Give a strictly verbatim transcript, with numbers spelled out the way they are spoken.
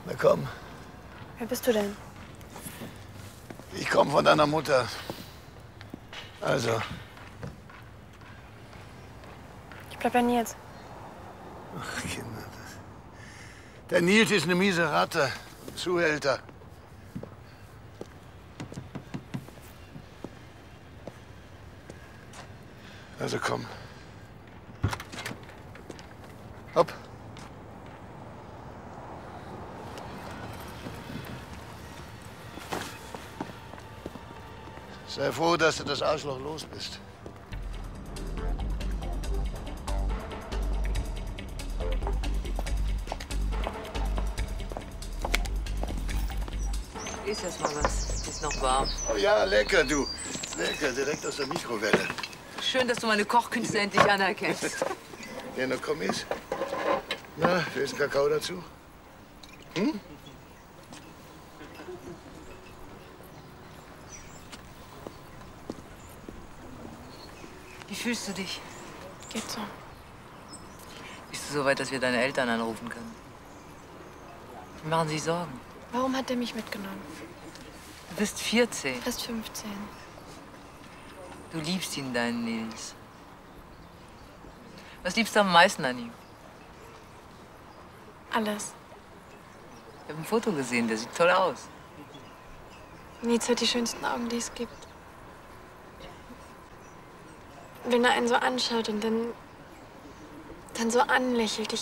Na komm. Wer bist du denn? Ich komme von deiner Mutter. Also. Ich bleib bei Nils. Ach, Kinder. Der Nils ist eine miese Ratte. Ein Zuhälter. Also komm. Hopp. Sei froh, dass du das Arschloch los bist. Iss erst mal was. Ist noch warm. Oh ja, lecker, du. Lecker, direkt aus der Mikrowelle. Schön, dass du meine Kochkünste endlich anerkennst. Ja, na komm, iss. Na, willst du Kakao dazu? Hm? Wie fühlst du dich? Geht so. Bist du so weit, dass wir deine Eltern anrufen können? Die machen sich Sorgen. Warum hat er mich mitgenommen? Du bist vierzehn. Fast fünfzehn. Du liebst ihn, deinen Nils. Was liebst du am meisten an ihm? Alles. Ich habe ein Foto gesehen, der sieht toll aus. Nils hat die schönsten Augen, die es gibt. Wenn er einen so anschaut und dann, dann so anlächelt, ich,